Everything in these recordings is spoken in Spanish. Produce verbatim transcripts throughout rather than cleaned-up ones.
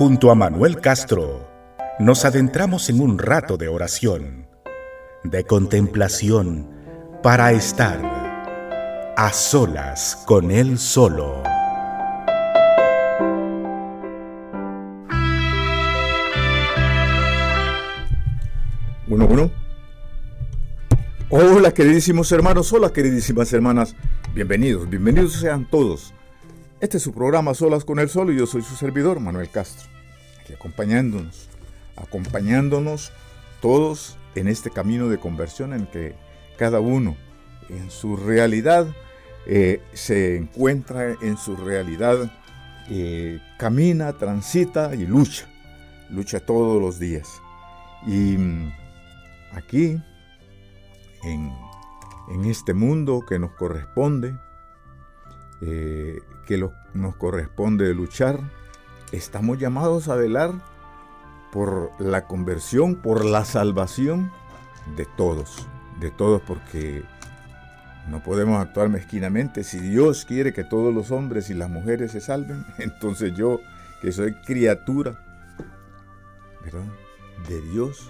Junto a Manuel Castro, nos adentramos en un rato de oración, de contemplación, para estar a solas con Él solo. Uno, uno. Hola, queridísimos hermanos, hola, queridísimas hermanas. Bienvenidos, bienvenidos sean todos. Este es su programa Solas con Él Solo y yo soy su servidor, Manuel Castro. Aquí acompañándonos, acompañándonos todos en este camino de conversión en que cada uno en su realidad eh, se encuentra en su realidad, eh, camina, transita y lucha, lucha todos los días. Y aquí, en, en este mundo que nos corresponde, eh, que lo, nos corresponde luchar, estamos llamados a velar por la conversión, por la salvación de todos, de todos, porque no podemos actuar mezquinamente. Si Dios quiere que todos los hombres y las mujeres se salven, entonces yo, que soy criatura, ¿verdad?, de Dios,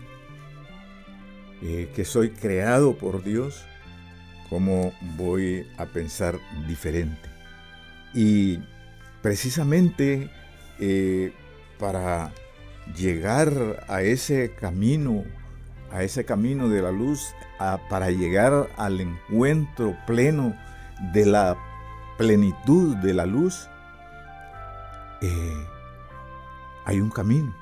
eh, que soy creado por Dios, ¿cómo voy a pensar diferente? Y precisamente eh, para llegar a ese camino, a ese camino de la luz, a, para llegar al encuentro pleno de la plenitud de la luz, eh, hay un camino.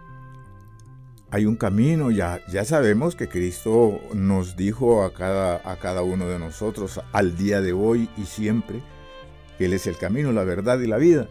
Hay un camino, ya, ya sabemos que Cristo nos dijo a cada, a cada uno de nosotros al día de hoy y siempre, que Él es el camino, la verdad y la vida.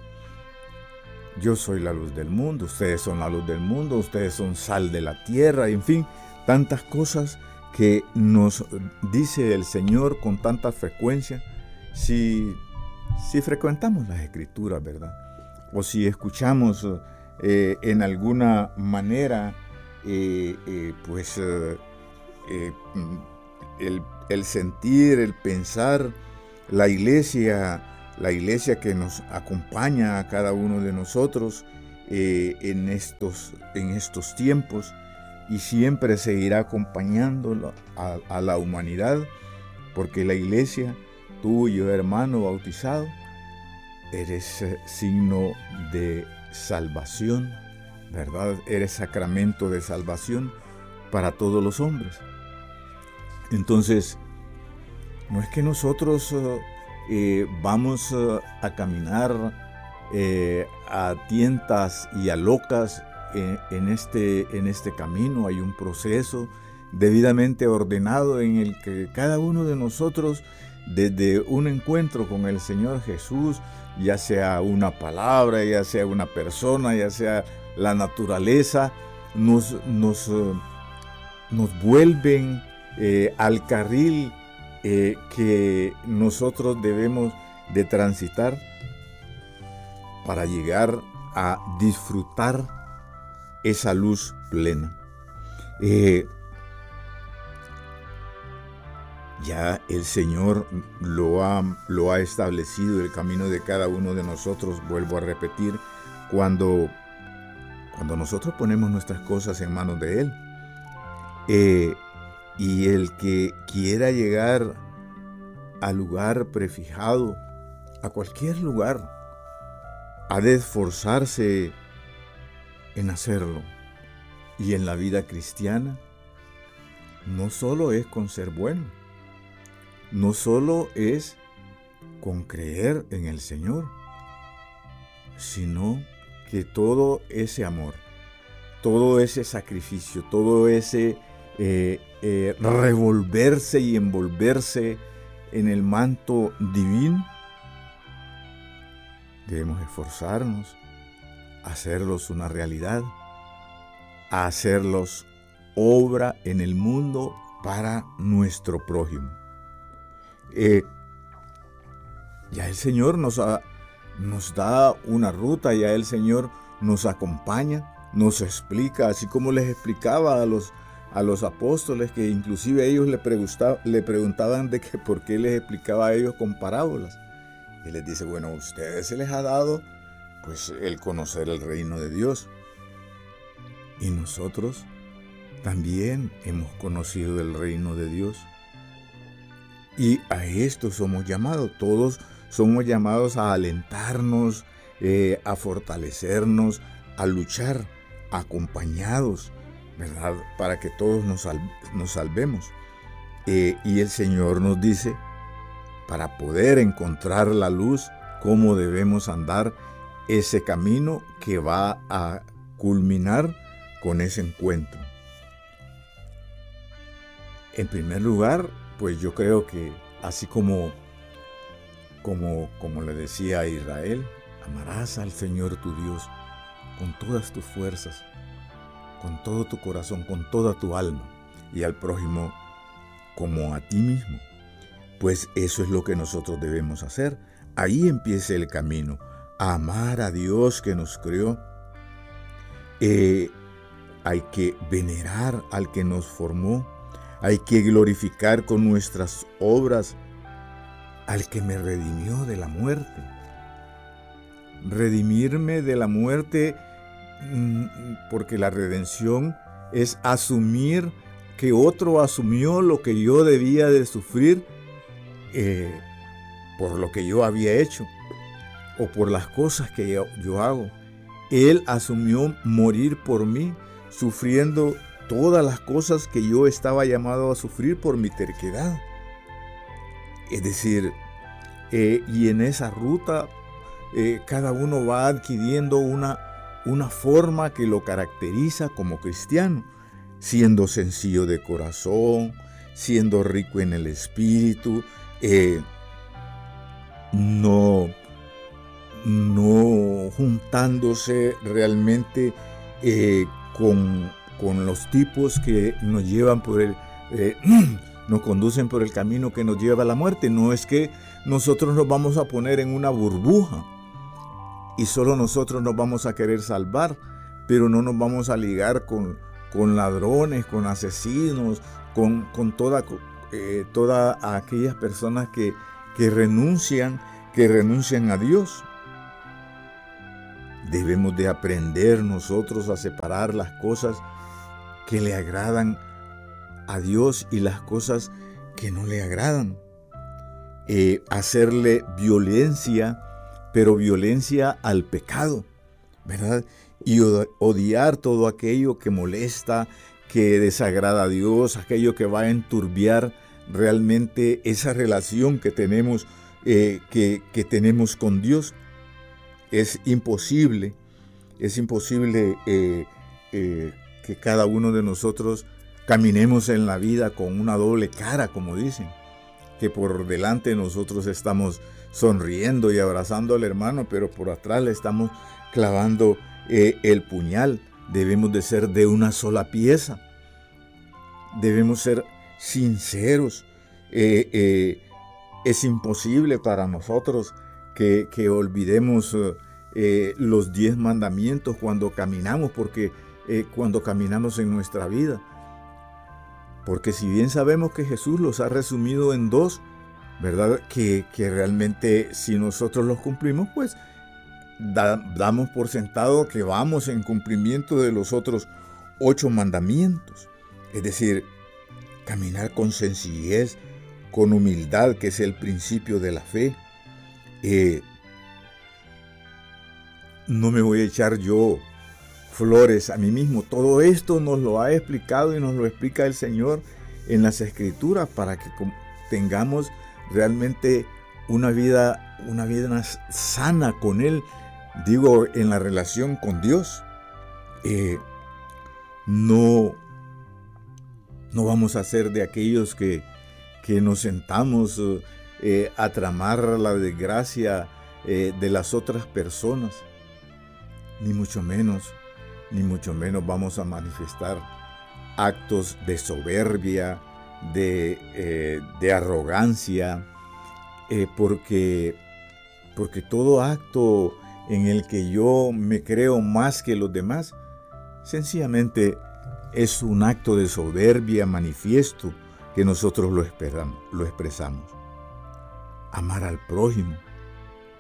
Yo soy la luz del mundo, ustedes son la luz del mundo, ustedes son sal de la tierra, en fin, tantas cosas que nos dice el Señor con tanta frecuencia, si, si frecuentamos las Escrituras, ¿verdad? O si escuchamos eh, en alguna manera, eh, eh, pues, eh, eh, el, el sentir, el pensar, la iglesia, la iglesia que nos acompaña a cada uno de nosotros eh, en, estos, en estos tiempos, y siempre seguirá acompañando a, a la humanidad, porque la iglesia, tú y yo, hermano bautizado, eres signo de salvación, ¿verdad? Eres sacramento de salvación para todos los hombres. Entonces, no es que nosotros eh, vamos a caminar eh, a tientas y a locas en, en, este, en este camino. Hay un proceso debidamente ordenado en el que cada uno de nosotros, desde un encuentro con el Señor Jesús, ya sea una palabra, ya sea una persona, ya sea la naturaleza, nos, nos, nos vuelven eh, al carril eh, que nosotros debemos de transitar para llegar a disfrutar esa luz plena. Eh, Ya el Señor lo ha, lo ha establecido, el camino de cada uno de nosotros. Vuelvo a repetir, cuando, cuando nosotros ponemos nuestras cosas en manos de Él, eh, y el que quiera llegar al lugar prefijado, a cualquier lugar, ha de esforzarse en hacerlo. Y en la vida cristiana, no solo es con ser bueno, no solo es con creer en el Señor, sino que todo ese amor, todo ese sacrificio, todo ese eh, eh, revolverse y envolverse en el manto divino, debemos esforzarnos a hacerlos una realidad, a hacerlos obra en el mundo para nuestro prójimo. Eh, ya el Señor nos, ha, nos da una ruta, ya el Señor nos acompaña, nos explica, así como les explicaba a los, a los apóstoles, que inclusive ellos le, pregunta, le preguntaban de que por qué les explicaba a ellos con parábolas. Y les dice, bueno, a ustedes se les ha dado pues el conocer el reino de Dios. Y nosotros también hemos conocido el reino de Dios. Y a esto somos llamados. Todos somos llamados a alentarnos, eh, a fortalecernos, a luchar acompañados, ¿verdad? Para que todos nos, sal- nos salvemos. Eh, y el Señor nos dice, para poder encontrar la luz, cómo debemos andar ese camino que va a culminar con ese encuentro. En primer lugar, pues yo creo que así como, como, como le decía a Israel, amarás al Señor tu Dios con todas tus fuerzas, con todo tu corazón, con toda tu alma, y al prójimo como a ti mismo. Pues eso es lo que nosotros debemos hacer. Ahí empieza el camino, a amar a Dios que nos creó. Eh, hay que venerar al que nos formó. Hay que glorificar con nuestras obras al que me redimió de la muerte. Redimirme de la muerte, porque la redención es asumir que otro asumió lo que yo debía de sufrir eh, por lo que yo había hecho o por las cosas que yo, yo hago. Él asumió morir por mí, sufriendo todas las cosas que yo estaba llamado a sufrir por mi terquedad. Es decir, eh, y en esa ruta eh, cada uno va adquiriendo una, una forma que lo caracteriza como cristiano, siendo sencillo de corazón, siendo rico en el espíritu, eh, no, no juntándose realmente eh, con, con los tipos que nos llevan por el, eh, nos conducen por el camino que nos lleva a la muerte. No es que nosotros nos vamos a poner en una burbuja y solo nosotros nos vamos a querer salvar, pero no nos vamos a ligar con, con ladrones, con asesinos, con, con toda, eh, todas aquellas personas que, que renuncian, que renuncian a Dios. Debemos de aprender nosotros a separar las cosas que le agradan a Dios y las cosas que no le agradan. Eh, hacerle violencia, pero violencia al pecado, ¿verdad? Y odiar todo aquello que molesta, que desagrada a Dios, aquello que va a enturbiar realmente esa relación que tenemos, eh, que, que tenemos con Dios. Es imposible, es imposible eh, eh, que cada uno de nosotros caminemos en la vida con una doble cara, como dicen, que por delante nosotros estamos sonriendo y abrazando al hermano, pero por atrás le estamos clavando eh, el puñal. Debemos de ser de una sola pieza, debemos ser sinceros. Eh, eh, es imposible para nosotros que, que olvidemos eh, los diez mandamientos cuando caminamos, porque eh, cuando caminamos en nuestra vida. Porque si bien sabemos que Jesús los ha resumido en dos, ¿verdad? Que, que realmente si nosotros los cumplimos, pues da, damos por sentado que vamos en cumplimiento de los otros ocho mandamientos. Es decir, caminar con sencillez, con humildad, que es el principio de la fe. Eh, no me voy a echar yo flores a mí mismo. Todo esto nos lo ha explicado y nos lo explica el Señor en las Escrituras para que tengamos realmente una vida, una vida sana con Él, digo, en la relación con Dios. Eh, no, no vamos a ser de aquellos que, que nos sentamos eh, a tramar la desgracia eh, de las otras personas, ni mucho menos. Ni mucho menos vamos a manifestar actos de soberbia, de, eh, de arrogancia, eh, porque, porque todo acto en el que yo me creo más que los demás, sencillamente es un acto de soberbia manifiesto que nosotros lo, esperamos, lo expresamos. Amar al prójimo,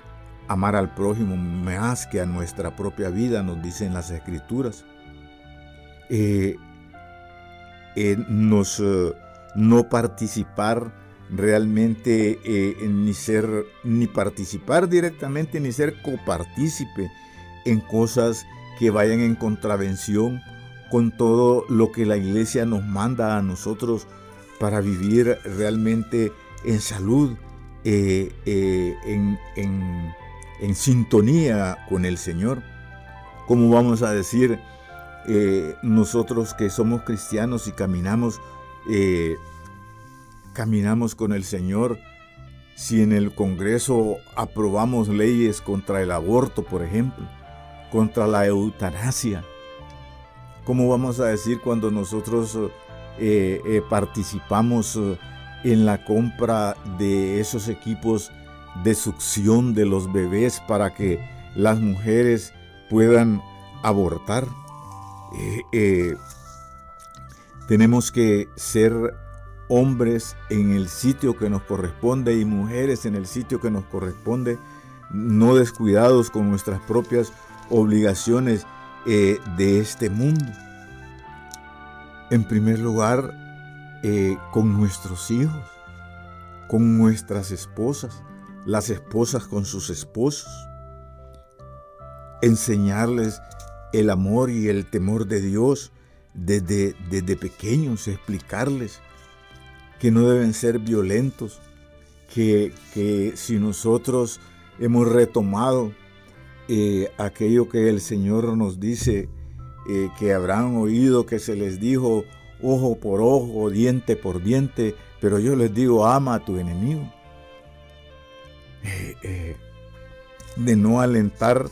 amar al prójimo más que a nuestra propia vida, nos dicen las Escrituras. Eh, eh, nos, eh, no participar realmente, eh, ni ser, ni participar directamente, ni ser copartícipe en cosas que vayan en contravención con todo lo que la Iglesia nos manda a nosotros para vivir realmente en salud, eh, eh, en, en, en sintonía con el Señor. ¿Cómo vamos a decir eh, nosotros que somos cristianos y caminamos, eh, caminamos con el Señor, si en el Congreso aprobamos leyes contra el aborto, por ejemplo, contra la eutanasia? ¿Cómo vamos a decir cuando nosotros eh, eh, participamos eh, en la compra de esos equipos de succión de los bebés para que las mujeres puedan abortar? Eh, eh, tenemos que ser hombres en el sitio que nos corresponde y mujeres en el sitio que nos corresponde, no descuidados con nuestras propias obligaciones eh, de este mundo. En primer lugar, eh, con nuestros hijos, con nuestras esposas, las esposas con sus esposos, enseñarles el amor y el temor de Dios desde, desde pequeños, explicarles que no deben ser violentos, que, que si nosotros hemos retomado eh, aquello que el Señor nos dice, eh, que habrán oído que se les dijo ojo por ojo, diente por diente, pero yo les digo, ama a tu enemigo. Eh, eh, de no alentar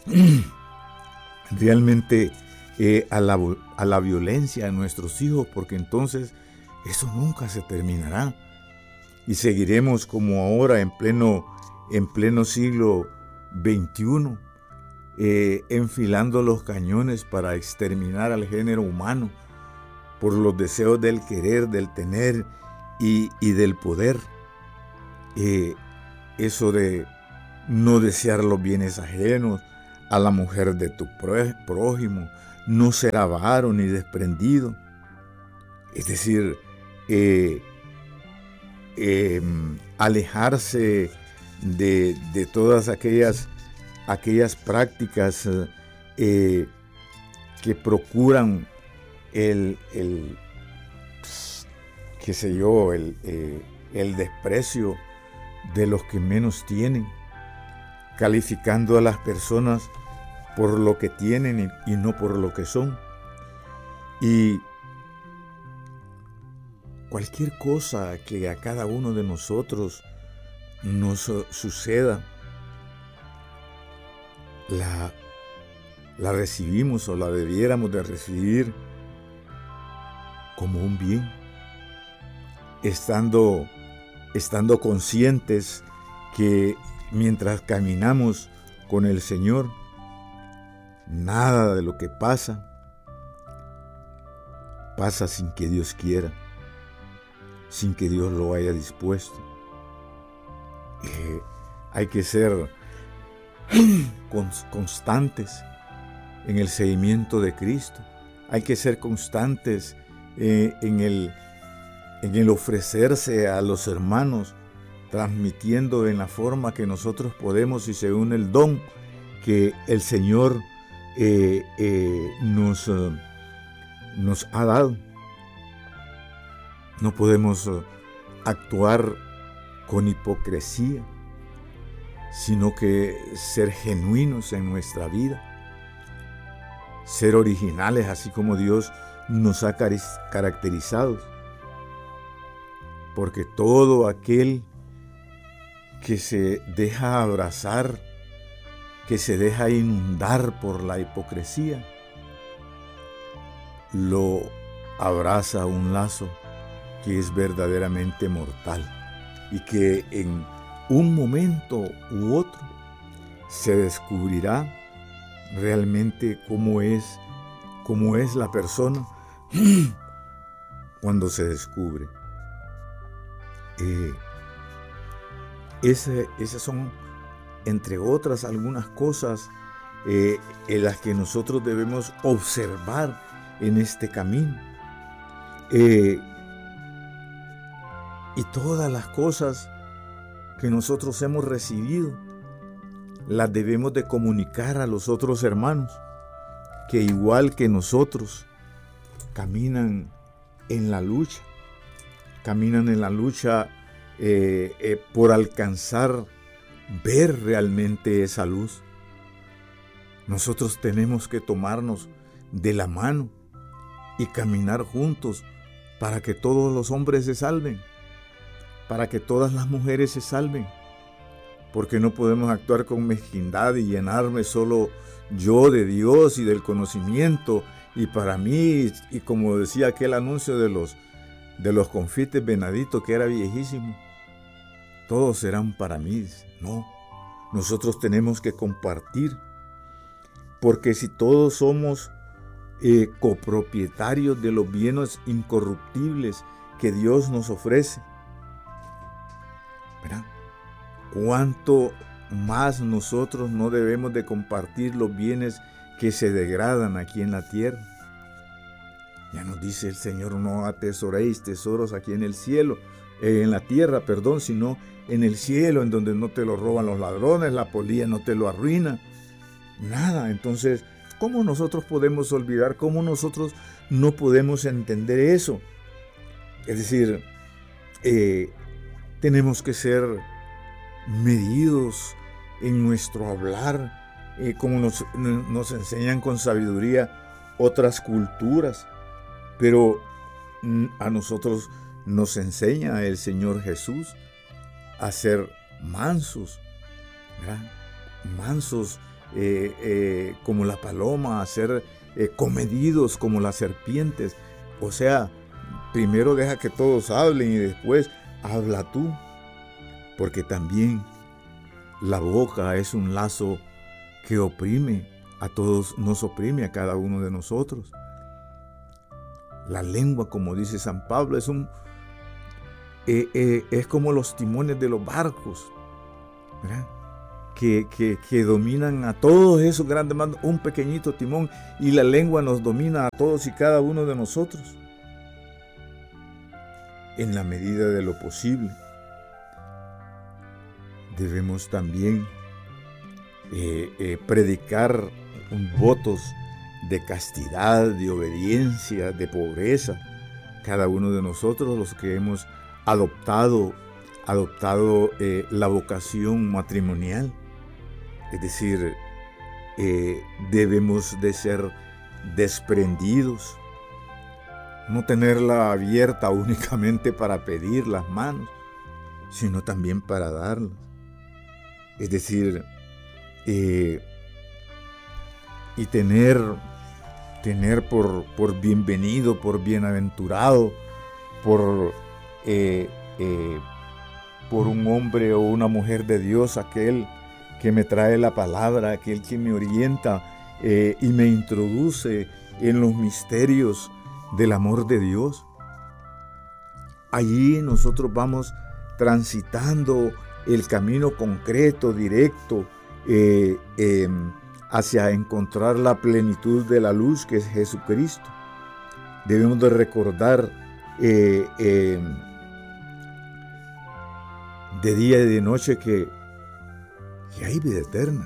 realmente eh, a, la, a la violencia a nuestros hijos, porque entonces eso nunca se terminará y seguiremos como ahora en pleno, en pleno siglo veintiuno, eh, enfilando los cañones para exterminar al género humano por los deseos del querer, del tener y, y del poder. Eh, eso de no desear los bienes ajenos, a la mujer de tu prójimo, no ser avaro ni desprendido. Es decir, eh, eh, alejarse de, de todas aquellas, aquellas prácticas eh, que procuran el, el qué sé yo, el, eh, el desprecio de los que menos tienen, calificando a las personas por lo que tienen y, y no por lo que son. Y cualquier cosa que a cada uno de nosotros nos suceda, la, la recibimos o la debiéramos de recibir como un bien, estando, estando conscientes que mientras caminamos con el Señor, nada de lo que pasa, pasa sin que Dios quiera, sin que Dios lo haya dispuesto. Eh, hay que ser constantes en el seguimiento de Cristo. Hay que ser constantes eh, en, el, en el ofrecerse a los hermanos, transmitiendo en la forma que nosotros podemos y según el don que el Señor eh, eh, nos, uh, nos ha dado. No podemos uh, actuar con hipocresía, sino que ser genuinos en nuestra vida, ser originales así como Dios nos ha caracterizado, porque todo aquel que se deja abrazar, que se deja inundar por la hipocresía, lo abraza un lazo que es verdaderamente mortal y que en un momento u otro se descubrirá realmente cómo es, cómo es la persona cuando se descubre. Eh, ese, esas son entre otras algunas cosas eh, en las que nosotros debemos observar en este camino. Eh, y todas las cosas que nosotros hemos recibido las debemos de comunicar a los otros hermanos que igual que nosotros caminan en la lucha, caminan en la lucha eh, eh, por alcanzar, ver realmente esa luz. Nosotros tenemos que tomarnos de la mano y caminar juntos para que todos los hombres se salven, para que todas las mujeres se salven, porque no podemos actuar con mezquindad y llenarme solo yo de Dios y del conocimiento y para mí, y como decía aquel anuncio de los, de los confites Venadito que era viejísimo, todos serán para mí. No, nosotros tenemos que compartir, porque si todos somos eh, copropietarios de los bienes incorruptibles que Dios nos ofrece, ¿verdad? ¿Cuánto más nosotros no debemos de compartir los bienes que se degradan aquí en la tierra? Ya nos dice el Señor, no atesoréis tesoros aquí en el cielo, eh, en la tierra, perdón, sino en el cielo, en donde no te lo roban los ladrones, la polilla no te lo arruina, nada. Entonces, ¿cómo nosotros podemos olvidar? ¿Cómo nosotros no podemos entender eso? Es decir, eh, tenemos que ser medidos en nuestro hablar, eh, como nos, nos enseñan con sabiduría otras culturas, pero a nosotros nos enseña el Señor Jesús a ser mansos, ¿verdad? Mansos eh, eh, como la paloma, a ser eh, comedidos como las serpientes. O sea, primero deja que todos hablen y después habla tú. Porque también la boca es un lazo que oprime a todos, nos oprime a cada uno de nosotros. La lengua, como dice San Pablo, es un eh, eh, es como los timones de los barcos, ¿verdad? Que, que, que dominan a todos esos grandes mandos, un pequeñito timón, y la lengua nos domina a todos y cada uno de nosotros en la medida de lo posible. Debemos también eh, eh, predicar votos de castidad, de obediencia, de pobreza. Cada uno de nosotros, los que hemos adoptado, adoptado eh, la vocación matrimonial. Es decir, eh, debemos de ser desprendidos, no tenerla abierta únicamente para pedir las manos, sino también para darlas. Es decir, eh, y tener, tener por, por bienvenido, por bienaventurado, por, eh, eh, por un hombre o una mujer de Dios, aquel que me trae la palabra, aquel que me orienta eh, y me introduce en los misterios del amor de Dios. Allí nosotros vamos transitando el camino concreto, directo, eh, eh, hacia encontrar la plenitud de la luz que es Jesucristo. Debemos de recordar eh, eh, de día y de noche que, que hay vida eterna.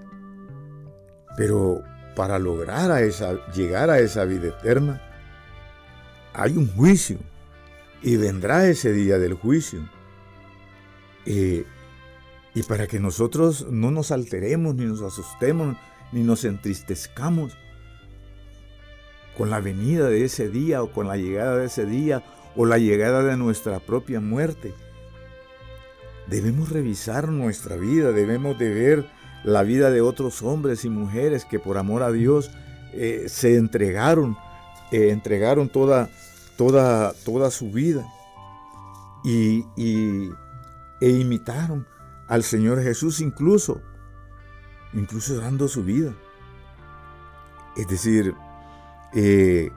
Pero para lograr a esa, llegar a esa vida eterna, hay un juicio y vendrá ese día del juicio. Eh, y para que nosotros no nos alteremos, ni nos asustemos, ni nos entristezcamos con la venida de ese día o con la llegada de ese día o la llegada de nuestra propia muerte, debemos revisar nuestra vida, debemos de ver la vida de otros hombres y mujeres que por amor a Dios eh, se entregaron, eh, entregaron toda, toda, toda su vida y, y e imitaron al Señor Jesús incluso, incluso dando su vida. Es decir, eh,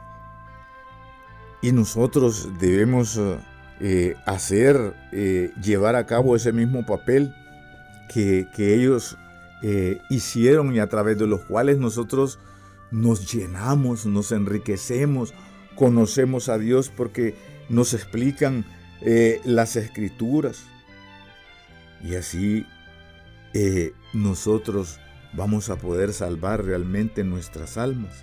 y nosotros debemos eh, hacer, eh, llevar a cabo ese mismo papel que, que ellos eh, hicieron y a través de los cuales nosotros nos llenamos, nos enriquecemos, conocemos a Dios porque nos explican eh, las Escrituras. Y así eh, nosotros vamos a poder salvar realmente nuestras almas.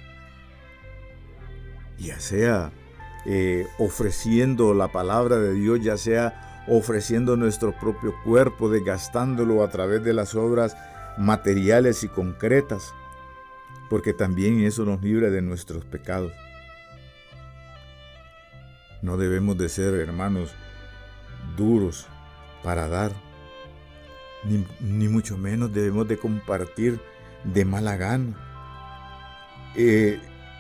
Ya sea eh, ofreciendo la palabra de Dios, ya sea ofreciendo nuestro propio cuerpo, desgastándolo a través de las obras materiales y concretas, porque también eso nos libra de nuestros pecados. No debemos de ser, hermanos, duros para dar, ni, ni mucho menos debemos de compartir de mala gana, eh,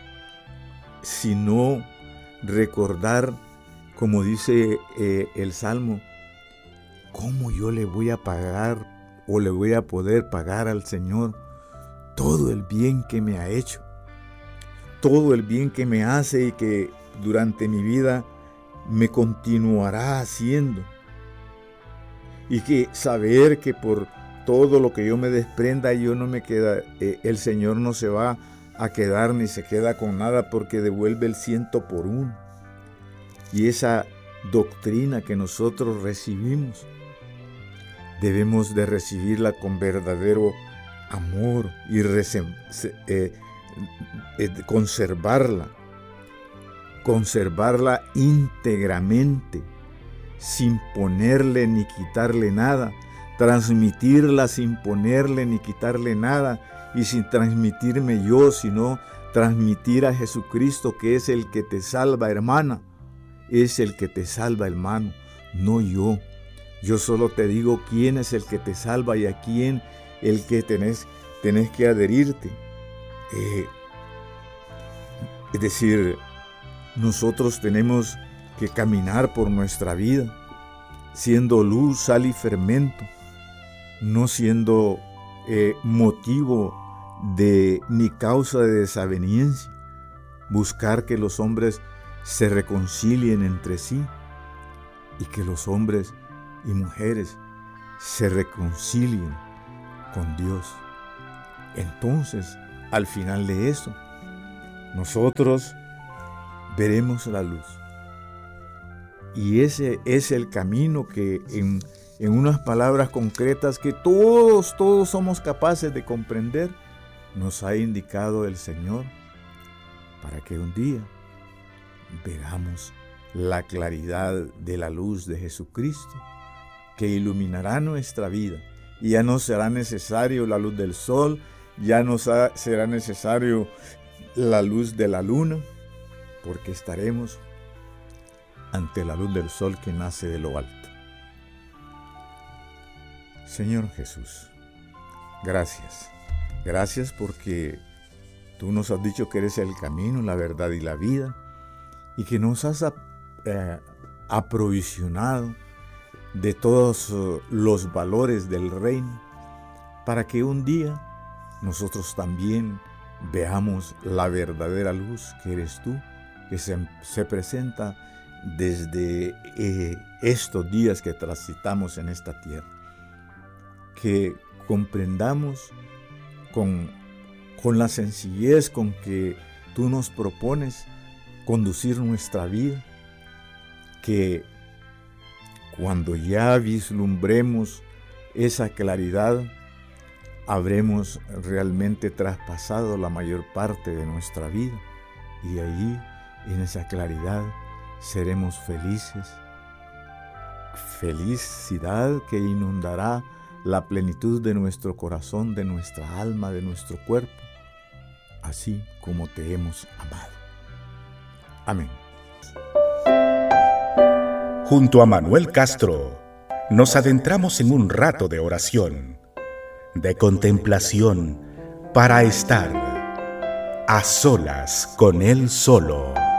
sino recordar, como dice eh, el Salmo, cómo yo le voy a pagar o le voy a poder pagar al Señor todo el bien que me ha hecho, todo el bien que me hace y que durante mi vida me continuará haciendo. Y que saber que por todo lo que yo me desprenda, yo no me queda, eh, el Señor no se va a quedar ni se queda con nada, porque devuelve el ciento por uno. Y esa doctrina que nosotros recibimos, debemos de recibirla con verdadero amor y rece- eh, eh, conservarla, conservarla íntegramente, sin ponerle ni quitarle nada, transmitirla sin ponerle ni quitarle nada y sin transmitirme yo, sino transmitir a Jesucristo, que es el que te salva, hermana, es el que te salva, hermano, no yo. Yo solo te digo quién es el que te salva y a quién el que tenés, tenés que adherirte. Eh, es decir, nosotros tenemos que caminar por nuestra vida, siendo luz, sal y fermento, no siendo eh, motivo de ni causa de desaveniencia, buscar que los hombres se reconcilien entre sí y que los hombres y mujeres se reconcilien con Dios. Entonces, al final de eso, nosotros veremos la luz. Y ese es el camino que en, en unas palabras concretas que todos, todos somos capaces de comprender, nos ha indicado el Señor para que un día veamos la claridad de la luz de Jesucristo que iluminará nuestra vida. Y ya no será necesario la luz del sol, ya no será necesario la luz de la luna, porque estaremos ante la luz del sol que nace de lo alto. Señor Jesús, gracias. Gracias porque tú nos has dicho que eres el camino, la verdad y la vida, y que nos has eh, aprovisionado de todos uh, los valores del reino, para que un día nosotros también veamos la verdadera luz que eres tú, que se, se presenta desde eh, estos días que transitamos en esta tierra. Que comprendamos con, con la sencillez con que tú nos propones conducir nuestra vida, que cuando ya vislumbremos esa claridad, habremos realmente traspasado la mayor parte de nuestra vida, y allí, en esa claridad, seremos felices. Felicidad que inundará la plenitud de nuestro corazón, de nuestra alma, de nuestro cuerpo, así como te hemos amado. Amén. Junto a Manuel Castro, nos adentramos en un rato de oración, de contemplación, para estar a solas con Él solo.